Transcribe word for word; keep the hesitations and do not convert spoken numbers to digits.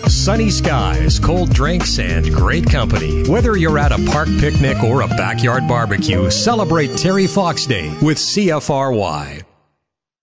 Sunny skies, cold drinks, and great company. Whether you're at a park picnic or a backyard barbecue, celebrate Terry Fox Day with C F R Y.